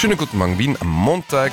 Schönen guten Morgen Wien, am Montag,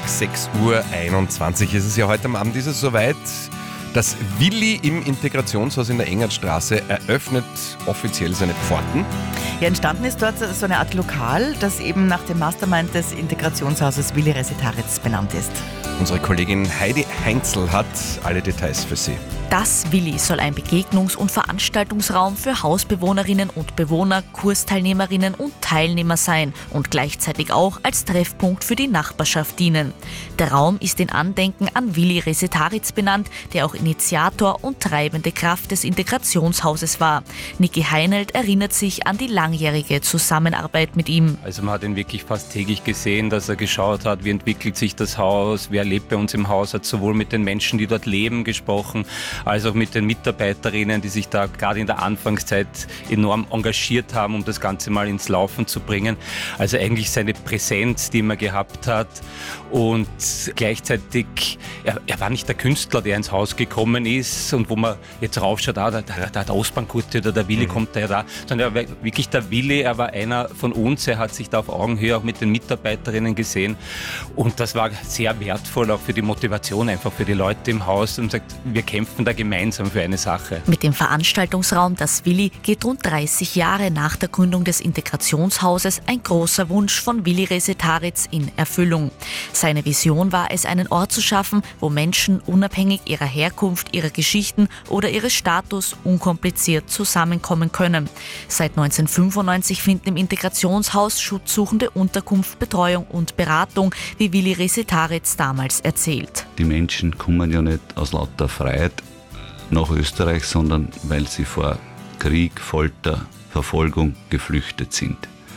6:21 Uhr ist es ja heute am Abend, ist es soweit. Das Willi im Integrationshaus in der Engertstraße eröffnet offiziell seine Pforten. Ja, entstanden ist dort so eine Art Lokal, das eben nach dem Mastermind des Integrationshauses Willi Resetaritz benannt ist. Unsere Kollegin Heidi Heinzl hat alle Details für Sie. Das Willi soll ein Begegnungs- und Veranstaltungsraum für Hausbewohnerinnen und Bewohner, Kursteilnehmerinnen und Teilnehmer sein und gleichzeitig auch als Treffpunkt für die Nachbarschaft dienen. Der Raum ist in Andenken an Willi Resetaritz benannt, der auch Initiator und treibende Kraft des Integrationshauses war. Niki Heinelt erinnert sich an die langjährige Zusammenarbeit mit ihm. Also man hat ihn wirklich fast täglich gesehen, dass er geschaut hat, wie entwickelt sich das Haus, wer lebt bei uns im Haus, hat sowohl mit den Menschen, die dort leben, gesprochen, als auch mit den Mitarbeiterinnen, die sich da gerade in der Anfangszeit enorm engagiert haben, um das Ganze mal ins Laufen zu bringen. Also eigentlich seine Präsenz, die er gehabt hat, und gleichzeitig, er war nicht der Künstler, der ins Haus gekommen ist und wo man jetzt raufschaut, der Ostbank oder der Willi kommt da, sondern er war wirklich der Willi, er war einer von uns, er hat sich da auf Augenhöhe auch mit den Mitarbeiterinnen gesehen und das war sehr wertvoll auch für die Motivation, einfach für die Leute im Haus und sagt, wir kämpfen da gemeinsam für eine Sache. Mit dem Veranstaltungsraum Das Willi geht rund 30 Jahre nach der Gründung des Integrationshauses ein großer Wunsch von Willi Resetaritz in Erfüllung. Seine Vision war es, einen Ort zu schaffen, wo Menschen unabhängig ihrer Herkunft, ihrer Geschichten oder ihres Status unkompliziert zusammenkommen können. Seit 1995 finden im Integrationshaus Schutzsuchende Unterkunft, Betreuung und Beratung, wie Willi Resetaritz damals erzählt. Die Menschen kommen ja nicht aus lauter Freiheit nach Österreich, sondern weil sie vor Krieg, Folter, Verfolgung geflüchtet sind.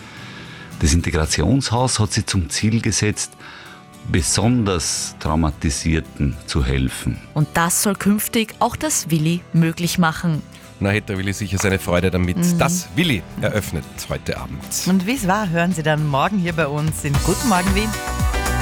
Das Integrationshaus hat sich zum Ziel gesetzt, besonders Traumatisierten zu helfen. Und das soll künftig auch das Willi möglich machen. Na, hätte der Willi sicher seine Freude damit. Das Willi eröffnet heute Abend. Und wie es war, hören Sie dann morgen hier bei uns in Guten Morgen Wien.